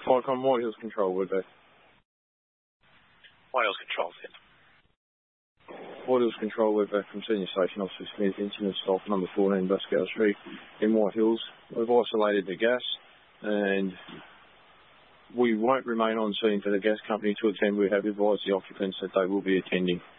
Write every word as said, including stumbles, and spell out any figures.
Icon, White Hills Control, would be. White Hills Control, yeah. White Hills Control, would be from Senior Station Officer Smith, incident stop number fourteen, Bascal Street in White Hills. We've isolated the gas and we won't remain on scene for the gas company to attend. We have advised the occupants that they will be attending.